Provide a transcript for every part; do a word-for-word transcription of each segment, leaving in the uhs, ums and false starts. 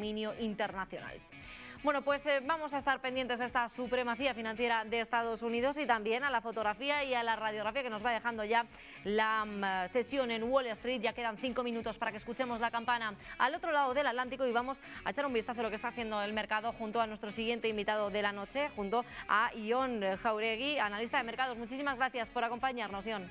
dominio internacional. Bueno, pues eh, vamos a estar pendientes a esta supremacía financiera de Estados Unidos y también a la fotografía y a la radiografía que nos va dejando ya la um, sesión en Wall Street. Ya quedan cinco minutos para que escuchemos la campana al otro lado del Atlántico y vamos a echar un vistazo a lo que está haciendo el mercado junto a nuestro siguiente invitado de la noche, junto a Ion Jauregui, analista de mercados. Muchísimas gracias por acompañarnos, Ion.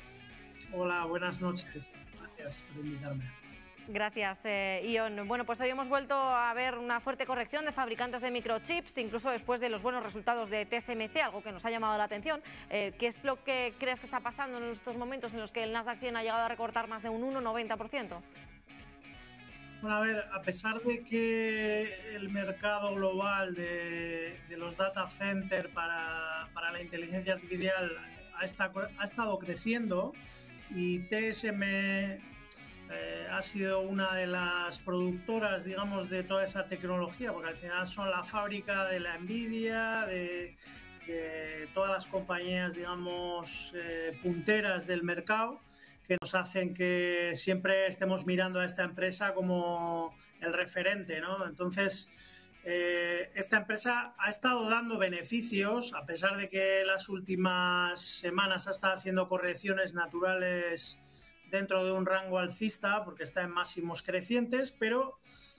Hola, buenas noches. Gracias por invitarme. Gracias, eh, Ion. Bueno, pues hoy hemos vuelto a ver una fuerte corrección de fabricantes de microchips, incluso después de los buenos resultados de T S M C, algo que nos ha llamado la atención. Eh, ¿Qué es lo que crees que está pasando en estos momentos en los que el Nasdaq cien ha llegado a recortar más de un uno coma noventa por ciento? Bueno, a ver, a pesar de que el mercado global de, de los data centers para, para la inteligencia artificial ha, esta, ha estado creciendo y T S M Eh, ha sido una de las productoras, digamos, de toda esa tecnología, porque al final son la fábrica de la Nvidia, de, de todas las compañías, digamos, eh, punteras del mercado, que nos hacen que siempre estemos mirando a esta empresa como el referente, ¿no? Entonces, eh, esta empresa ha estado dando beneficios, a pesar de que las últimas semanas ha estado haciendo correcciones naturales dentro de un rango alcista, porque está en máximos crecientes, pero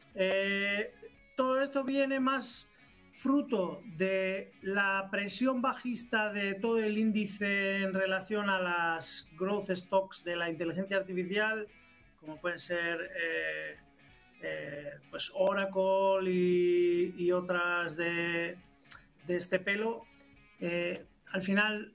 eh, todo esto viene más fruto de la presión bajista de todo el índice en relación a las growth stocks de la inteligencia artificial, como pueden ser eh, eh, pues Oracle y, y otras de, de este pelo. Eh, al final,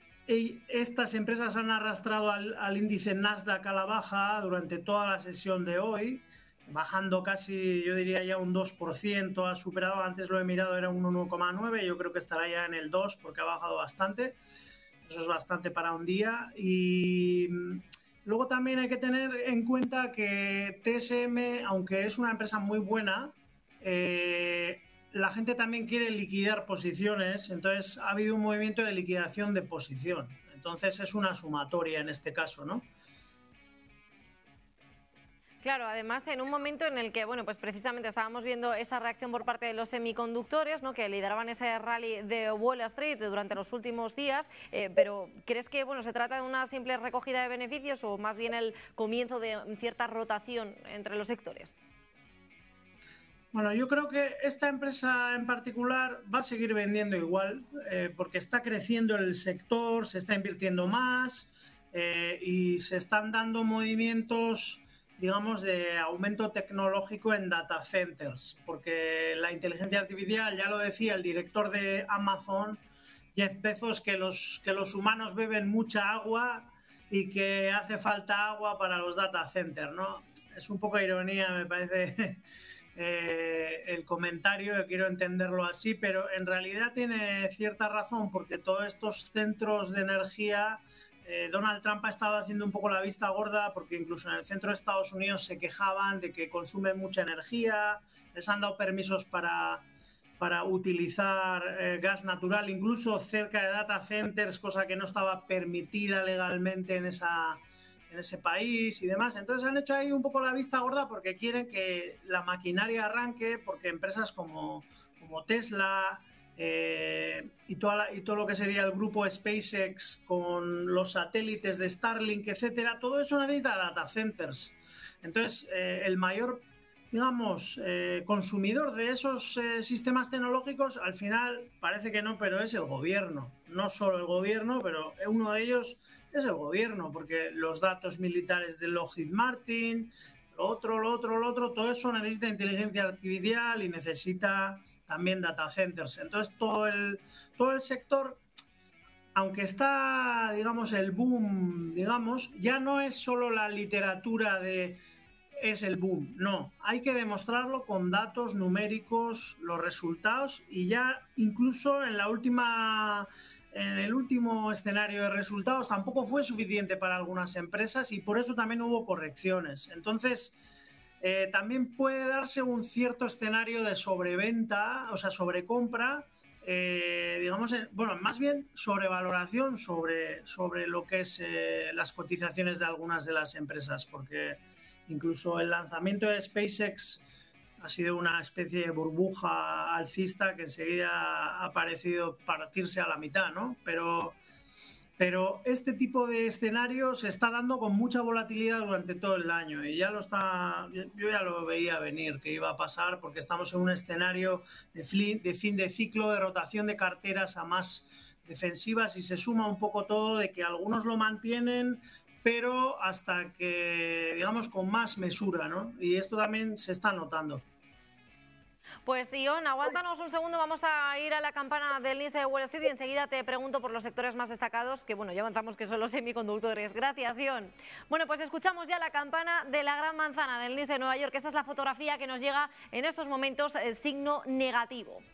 estas empresas han arrastrado al, al índice Nasdaq a la baja durante toda la sesión de hoy, bajando casi, yo diría ya un dos por ciento, ha superado, antes lo he mirado, era un uno coma nueve, yo creo que estará ya en el dos porque ha bajado bastante, eso es bastante para un día. Y luego también hay que tener en cuenta que T S M, aunque es una empresa muy buena, eh, la gente también quiere liquidar posiciones, entonces ha habido un movimiento de liquidación de posición. Entonces es una sumatoria en este caso, ¿no? Claro, además en un momento en el que, bueno, pues precisamente estábamos viendo esa reacción por parte de los semiconductores, ¿no?, que lideraban ese rally de Wall Street durante los últimos días, eh, pero ¿crees que, bueno, se trata de una simple recogida de beneficios o más bien el comienzo de cierta rotación entre los sectores? Bueno, yo creo que esta empresa en particular va a seguir vendiendo igual, eh, porque está creciendo el sector, se está invirtiendo más eh, y se están dando movimientos, digamos, de aumento tecnológico en data centers, porque la inteligencia artificial, ya lo decía el director de Amazon, Jeff Bezos, que los, que los humanos beben mucha agua y que hace falta agua para los data centers, ¿no? Es un poco ironía, me parece. Eh, el comentario, quiero entenderlo así, pero en realidad tiene cierta razón, porque todos estos centros de energía, eh, Donald Trump ha estado haciendo un poco la vista gorda, porque incluso en el centro de Estados Unidos se quejaban de que consumen mucha energía, les han dado permisos para, para utilizar eh, gas natural, incluso cerca de data centers, cosa que no estaba permitida legalmente en esa... en ese país y demás. Entonces han hecho ahí un poco la vista gorda porque quieren que la maquinaria arranque, porque empresas como, como Tesla eh, y, toda la, y todo lo que sería el grupo SpaceX con los satélites de Starlink, etcétera, todo eso necesita data centers. Entonces eh, el mayor, digamos, eh, consumidor de esos eh, sistemas tecnológicos, al final parece que no, pero es el gobierno. No solo el gobierno, pero uno de ellos es el gobierno, porque los datos militares de Lockheed Martin, lo otro, lo otro, lo otro, todo eso necesita inteligencia artificial y necesita también data centers. Entonces todo el, todo el sector, aunque está, digamos, el boom, digamos, ya no es solo la literatura de es el boom, no, hay que demostrarlo con datos numéricos, los resultados, y ya incluso en la última, en el último escenario de resultados tampoco fue suficiente para algunas empresas y por eso también hubo correcciones. Entonces eh, también puede darse un cierto escenario de sobreventa, o sea, sobrecompra, eh, digamos, bueno, más bien sobrevaloración sobre, sobre lo que es eh, las cotizaciones de algunas de las empresas, porque incluso el lanzamiento de SpaceX ha sido una especie de burbuja alcista que enseguida ha parecido partirse a la mitad, ¿no? Pero, pero este tipo de escenario se está dando con mucha volatilidad durante todo el año y ya lo está, yo ya lo veía venir que iba a pasar porque estamos en un escenario de, de fin de ciclo, de rotación de carteras a más defensivas y se suma un poco todo de que algunos lo mantienen, pero hasta que, digamos, con más mesura, ¿no? Y esto también se está notando. Pues Ion, aguántanos un segundo, vamos a ir a la campana del índice de Wall Street y enseguida te pregunto por los sectores más destacados, que bueno, ya avanzamos que son los semiconductores. Gracias, Ion. Bueno, pues escuchamos ya la campana de la gran manzana del índice de Nueva York. Esta es la fotografía que nos llega en estos momentos, el signo negativo.